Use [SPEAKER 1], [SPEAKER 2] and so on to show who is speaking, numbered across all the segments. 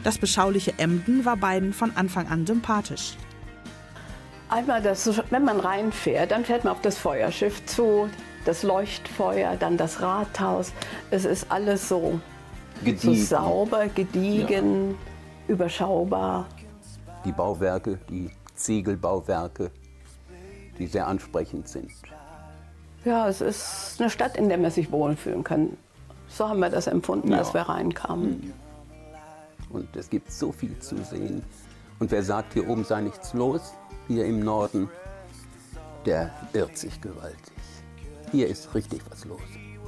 [SPEAKER 1] Das beschauliche Emden war beiden von Anfang an sympathisch.
[SPEAKER 2] Einmal, wenn man reinfährt, dann fährt man auf das Feuerschiff zu, das Leuchtfeuer, dann das Rathaus. Es ist alles so sauber, gediegen, überschaubar.
[SPEAKER 3] Die Bauwerke, die Ziegelbauwerke, die sehr ansprechend sind.
[SPEAKER 2] Ja, es ist eine Stadt, in der man sich wohlfühlen kann. So haben wir das empfunden, als wir reinkamen.
[SPEAKER 3] Und es gibt so viel zu sehen. Und wer sagt, hier oben sei nichts los, hier im Norden, der irrt sich gewaltig. Hier ist richtig was los.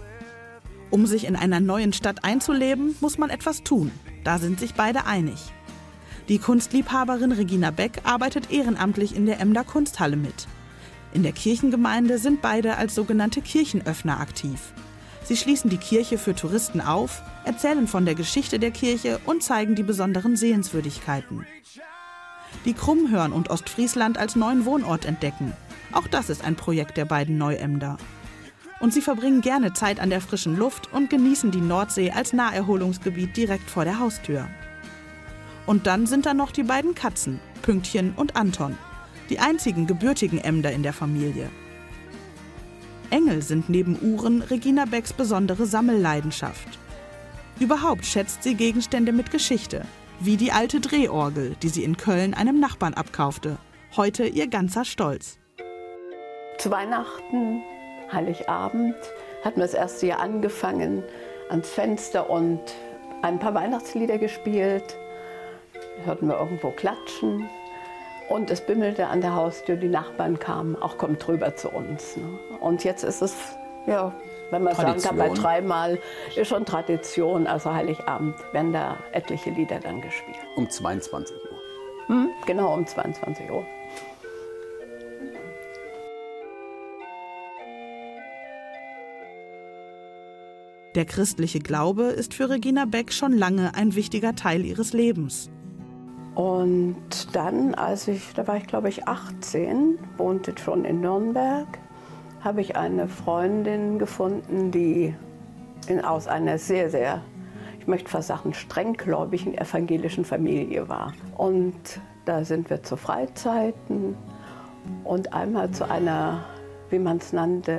[SPEAKER 1] Um sich in einer neuen Stadt einzuleben, muss man etwas tun. Da sind sich beide einig. Die Kunstliebhaberin Regina Beck arbeitet ehrenamtlich in der Emder Kunsthalle mit. In der Kirchengemeinde sind beide als sogenannte Kirchenöffner aktiv. Sie schließen die Kirche für Touristen auf, erzählen von der Geschichte der Kirche und zeigen die besonderen Sehenswürdigkeiten. Die Krummhörn und Ostfriesland als neuen Wohnort entdecken. Auch das ist ein Projekt der beiden Neuemder. Und sie verbringen gerne Zeit an der frischen Luft und genießen die Nordsee als Naherholungsgebiet direkt vor der Haustür. Und dann sind da noch die beiden Katzen, Pünktchen und Anton, die einzigen gebürtigen Emder in der Familie. Engel sind neben Uhren Regina Becks besondere Sammelleidenschaft. Überhaupt schätzt sie Gegenstände mit Geschichte, wie die alte Drehorgel, die sie in Köln einem Nachbarn abkaufte. Heute ihr ganzer Stolz.
[SPEAKER 2] Zu Weihnachten, Heiligabend, hatten wir das erste Jahr angefangen, ans Fenster und ein paar Weihnachtslieder gespielt. Hörten wir irgendwo klatschen und es bimmelte an der Haustür, die Nachbarn kamen, auch kommt rüber zu uns. Ne? Und jetzt ist es, ja, wenn man sagen kann, bei 3-mal ist schon Tradition, also Heiligabend werden da etliche Lieder dann gespielt.
[SPEAKER 3] Um 22 Uhr.
[SPEAKER 2] Genau, um 22 Uhr.
[SPEAKER 1] Der christliche Glaube ist für Regina Beck schon lange ein wichtiger Teil ihres Lebens.
[SPEAKER 2] Und dann, da war ich glaube ich 18, wohnte schon in Nürnberg, habe ich eine Freundin gefunden, die aus einer sehr, sehr, ich möchte fast sagen, strenggläubigen evangelischen Familie war. Und da sind wir zu Freizeiten und einmal zu einer, wie man es nannte,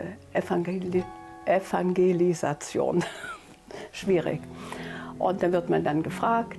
[SPEAKER 2] Evangelisation. Schwierig. Und dann wird man dann gefragt,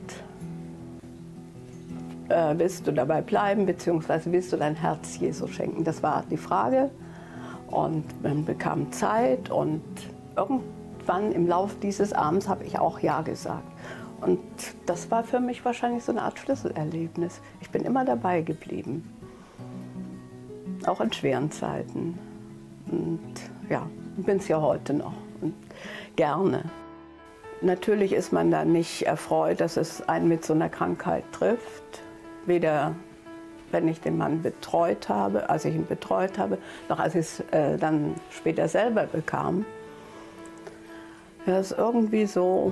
[SPEAKER 2] willst du dabei bleiben, beziehungsweise willst du dein Herz Jesus schenken? Das war die Frage. Und man bekam Zeit und irgendwann im Laufe dieses Abends habe ich auch Ja gesagt. Und das war für mich wahrscheinlich so eine Art Schlüsselerlebnis. Ich bin immer dabei geblieben, auch in schweren Zeiten. Und ja, bin es ja heute noch und gerne. Natürlich ist man da nicht erfreut, dass es einen mit so einer Krankheit trifft. Weder wenn ich den Mann betreut habe, als ich ihn betreut habe, noch als ich es dann später selber bekam. Ja, es ist irgendwie so,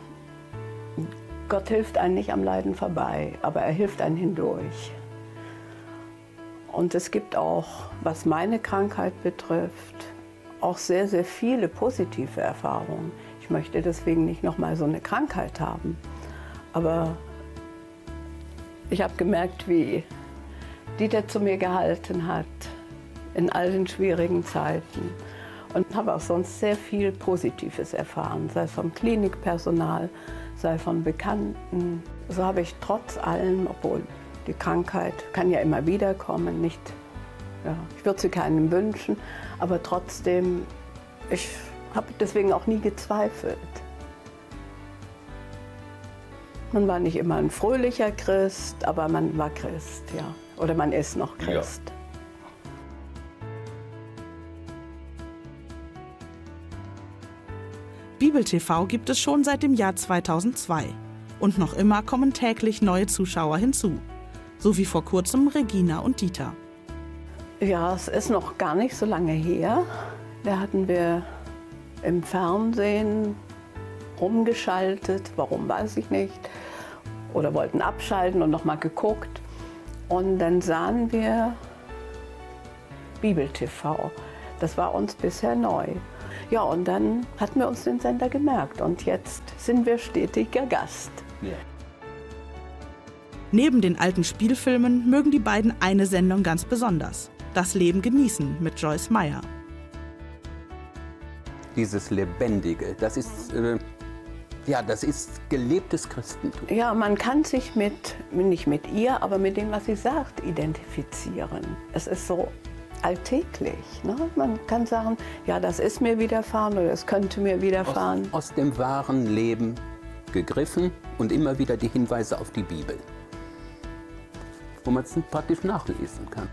[SPEAKER 2] Gott hilft einem nicht am Leiden vorbei, aber er hilft einem hindurch. Und es gibt auch, was meine Krankheit betrifft, auch sehr, sehr viele positive Erfahrungen. Ich möchte deswegen nicht noch mal so eine Krankheit haben. Aber ich habe gemerkt, wie Dieter zu mir gehalten hat in all den schwierigen Zeiten. Und habe auch sonst sehr viel Positives erfahren, sei es vom Klinikpersonal, sei von Bekannten. So habe ich trotz allem, obwohl die Krankheit kann ja immer wieder kommen, ich würde sie keinem wünschen, aber trotzdem, ich habe deswegen auch nie gezweifelt. Man war nicht immer ein fröhlicher Christ, aber man war Christ, ja. Oder man ist noch Christ. Ja.
[SPEAKER 1] Bibel TV gibt es schon seit dem Jahr 2002. Und noch immer kommen täglich neue Zuschauer hinzu. So wie vor kurzem Regina und Dieter.
[SPEAKER 2] Ja, es ist noch gar nicht so lange her. Da hatten wir im Fernsehen rumgeschaltet, warum weiß ich nicht. Oder wollten abschalten und noch mal geguckt. Und dann sahen wir Bibel TV. Das war uns bisher neu. Ja, und dann hatten wir uns den Sender gemerkt und jetzt sind wir stetiger Gast.
[SPEAKER 3] Ja.
[SPEAKER 1] Neben den alten Spielfilmen mögen die beiden eine Sendung ganz besonders: Das Leben genießen mit Joyce Meyer.
[SPEAKER 3] Dieses Lebendige, das ist gelebtes Christentum.
[SPEAKER 2] Ja, man kann sich nicht mit ihr, aber mit dem, was sie sagt, identifizieren. Es ist so alltäglich. Ne? Man kann sagen, ja, das ist mir widerfahren oder es könnte mir widerfahren.
[SPEAKER 3] Aus dem wahren Leben gegriffen und immer wieder die Hinweise auf die Bibel, wo man es praktisch nachlesen kann.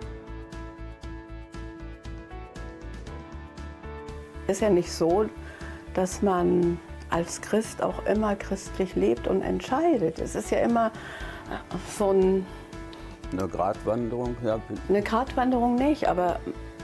[SPEAKER 2] Es ist ja nicht so, dass man als Christ auch immer christlich lebt und entscheidet. Es ist ja immer so
[SPEAKER 3] eine Gratwanderung. Ja.
[SPEAKER 2] Eine Gratwanderung nicht, aber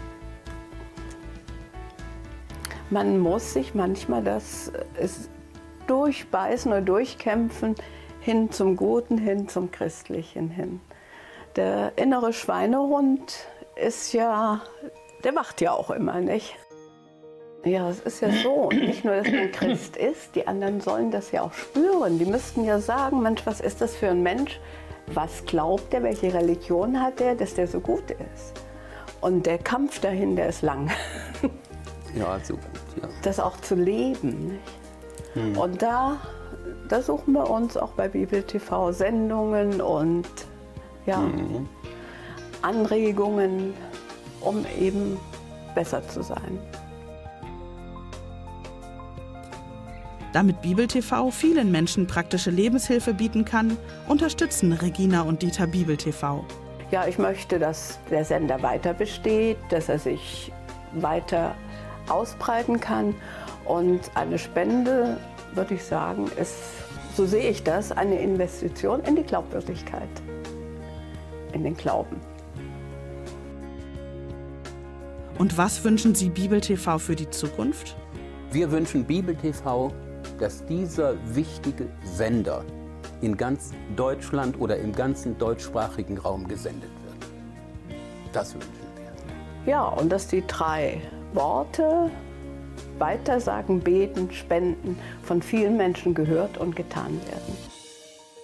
[SPEAKER 2] man muss sich manchmal das durchbeißen oder durchkämpfen hin zum Guten, hin zum Christlichen hin. Der innere Schweinehund der wacht ja auch immer, nicht? Ja, es ist ja so. Und nicht nur, dass man Christ ist, die anderen sollen das ja auch spüren. Die müssten ja sagen, Mensch, was ist das für ein Mensch? Was glaubt er, welche Religion hat er, dass der so gut ist? Und der Kampf dahin, der ist lang.
[SPEAKER 3] Ja, so gut, ja.
[SPEAKER 2] Das auch zu leben, nicht? Und da suchen wir uns auch bei Bibel TV Sendungen und Anregungen, um eben besser zu sein.
[SPEAKER 1] Damit Bibel TV vielen Menschen praktische Lebenshilfe bieten kann, unterstützen Regina und Dieter Bibel TV.
[SPEAKER 2] Ja, ich möchte, dass der Sender weiter besteht, dass er sich weiter ausbreiten kann. Und eine Spende, würde ich sagen, ist, so sehe ich das, eine Investition in die Glaubwürdigkeit, in den Glauben.
[SPEAKER 1] Und was wünschen Sie Bibel TV für die Zukunft?
[SPEAKER 3] Wir wünschen Bibel TV, dass dieser wichtige Sender in ganz Deutschland oder im ganzen deutschsprachigen Raum gesendet wird. Das wünschen wir.
[SPEAKER 2] Ja, und dass die 3 Worte, Weitersagen, Beten, Spenden, von vielen Menschen gehört und getan werden.